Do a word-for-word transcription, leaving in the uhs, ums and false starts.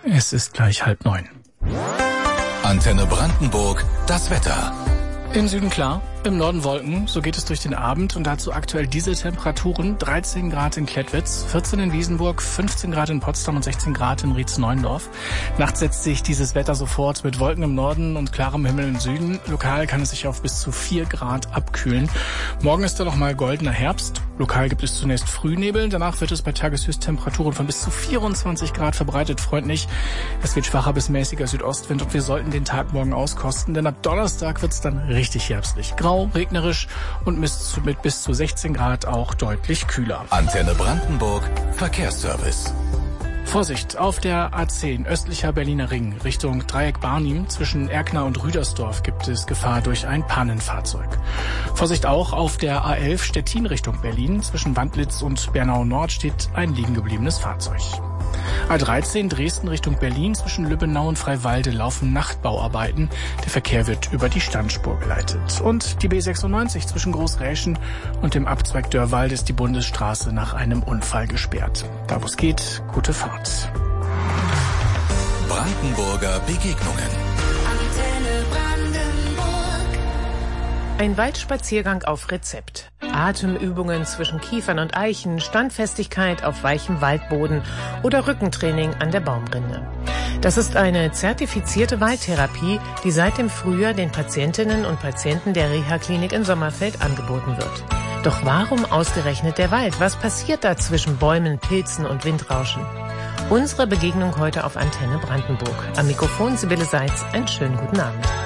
Es ist gleich halb neun. Antenne Brandenburg, das Wetter. Im Süden klar, im Norden Wolken, so geht es durch den Abend und dazu aktuell diese Temperaturen: dreizehn Grad in Klettwitz, vierzehn in Wiesenburg, fünfzehn Grad in Potsdam und sechzehn Grad in Rietz-Neuendorf. Nachts setzt sich dieses Wetter sofort mit Wolken im Norden und klarem Himmel im Süden. Lokal kann es sich auf bis zu vier Grad abkühlen. Morgen ist da noch mal goldener Herbst. Lokal gibt es zunächst Frühnebel, danach wird es bei Tageshöchsttemperaturen von bis zu vierundzwanzig Grad verbreitet freundlich. Es wird schwacher bis mäßiger Südostwind und wir sollten den Tag morgen auskosten, denn ab Donnerstag wird es dann richtig herbstlich. Grau, regnerisch und mit bis zu sechzehn Grad auch deutlich kühler. Antenne Brandenburg, Verkehrsservice. Vorsicht, auf der A zehn, östlicher Berliner Ring, Richtung Dreieck Barnim, zwischen Erkner und Rüdersdorf gibt es Gefahr durch ein Pannenfahrzeug. Vorsicht auch auf der A elf, Stettin Richtung Berlin, zwischen Wandlitz und Bernau Nord steht ein liegen gebliebenes Fahrzeug. A dreizehn, Dresden Richtung Berlin, zwischen Lübbenau und Freiwalde laufen Nachtbauarbeiten. Der Verkehr wird über die Standspur geleitet. Und die B sechsundneunzig zwischen Großräschen und dem Abzweig Dörrwald ist die Bundesstraße nach einem Unfall gesperrt. Da wo es geht, gute Fahrt. Brandenburger Begegnungen. Ein Waldspaziergang auf Rezept. Atemübungen zwischen Kiefern und Eichen, Standfestigkeit auf weichem Waldboden oder Rückentraining an der Baumrinde. Das ist eine zertifizierte Waldtherapie, die seit dem Frühjahr den Patientinnen und Patienten der Reha-Klinik in Sommerfeld angeboten wird. Doch warum ausgerechnet der Wald? Was passiert da zwischen Bäumen, Pilzen und Windrauschen? Unsere Begegnung heute auf Antenne Brandenburg. Am Mikrofon Sibylle Seitz. Einen schönen guten Abend.